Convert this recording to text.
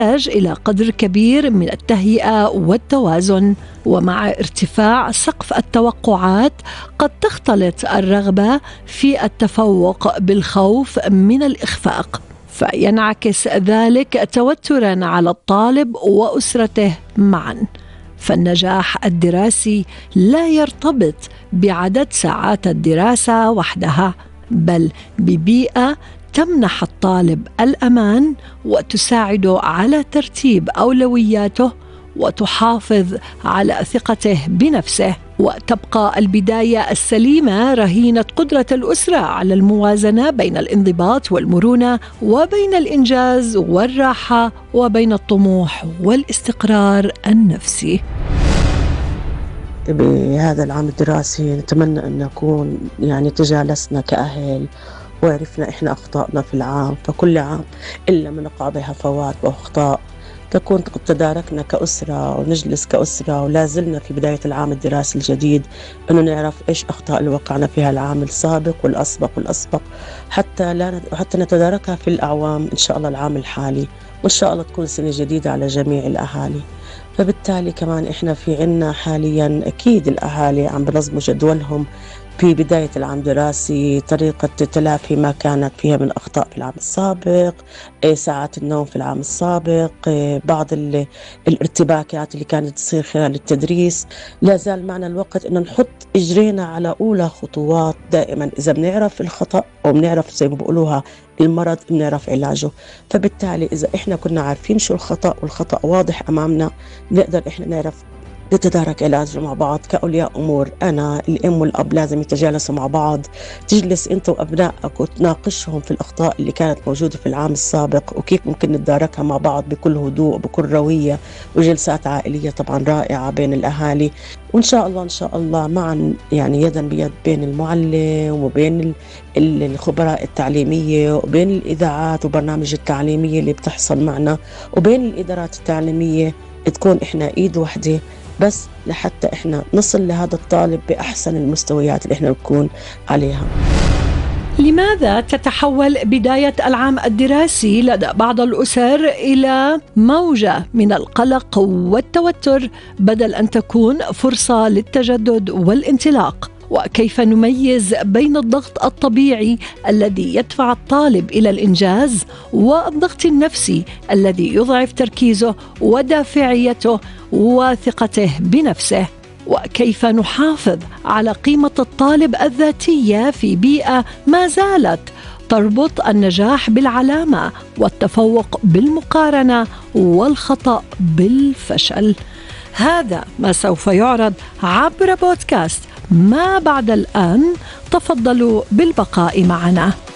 تحتاج إلى قدر كبير من التهيئة والتوازن، ومع ارتفاع سقف التوقعات قد تختلط الرغبة في التفوق بالخوف من الإخفاق، فينعكس ذلك توتراً على الطالب وأسرته معاً. فالنجاح الدراسي لا يرتبط بعدد ساعات الدراسة وحدها، بل ببيئة تمنح الطالب الأمان وتساعده على ترتيب أولوياته وتحافظ على ثقته بنفسه. وتبقى البداية السليمة رهينة قدرة الأسرة على الموازنة بين الانضباط والمرونة، وبين الإنجاز والراحة، وبين الطموح والاستقرار النفسي. بهذا العام الدراسي نتمنى أن نكون تجالسنا كأهل وعرفنا إحنا أخطأنا في العام، فكل عام إلا ما نقع بها فوات وأخطاء تكون قد تداركنا كأسرة ونجلس كأسرة ولازلنا في بداية العام الدراسي الجديد أنه نعرف إيش أخطاء اللي وقعنا فيها العام السابق والأسبق حتى نتداركها في الأعوام إن شاء الله العام الحالي، وإن شاء الله تكون سنة جديدة على جميع الأهالي. فبالتالي كمان إحنا في عنا حاليا أكيد الأهالي عم بنظموا جدولهم في بداية العام الدراسي، طريقة تلافي ما كانت فيها من أخطاء في العام السابق، ساعات النوم في العام السابق، بعض الارتباكات اللي كانت تصير خلال التدريس. لا زال معنا الوقت إن نحط إجرينا على أولى خطوات. دائما إذا بنعرف الخطأ أو بنعرف زي ما بقولوها المرض بنعرف علاجه، فبالتالي إذا إحنا كنا عارفين شو الخطأ والخطأ واضح أمامنا نقدر إحنا نعرف نتدارك علاجه مع بعض كأولياء أمور. أنا الأم والأب لازم يتجالسوا مع بعض، تجلس أنت وأبنائك وتناقشهم في الأخطاء اللي كانت موجودة في العام السابق وكيف ممكن نتداركها مع بعض بكل هدوء وبكل روية، وجلسات عائلية طبعا رائعة بين الأهالي. وإن شاء الله معا يدا بيد بين المعلم وبين الخبراء التعليمية وبين الإذاعات وبرنامج التعليمية اللي بتحصل معنا وبين الإدارات التعليمية، تكون إحنا إيد واحدة بس لحتى إحنا نصل لهذا الطالب بأحسن المستويات اللي إحنا نكون عليها. لماذا تتحول بداية العام الدراسي لدى بعض الأسر إلى موجة من القلق والتوتر بدل أن تكون فرصة للتجدد والانطلاق؟ وكيف نميز بين الضغط الطبيعي الذي يدفع الطالب إلى الإنجاز والضغط النفسي الذي يضعف تركيزه ودافعيته وثقته بنفسه؟ وكيف نحافظ على قيمة الطالب الذاتية في بيئة ما زالت تربط النجاح بالعلامة والتفوق بالمقارنة والخطأ بالفشل؟ هذا ما سوف يعرض عبر بودكاست ما بعد الآن. تفضلوا بالبقاء معنا.